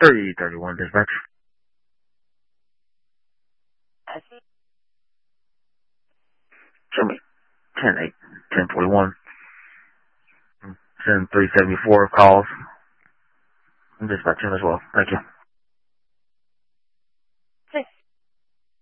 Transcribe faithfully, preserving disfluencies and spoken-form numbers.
three thirty-one, dispatch. Show me. ten eight, ten forty-one. Send three seventy-four calls. I'm dispatching as well. Thank you.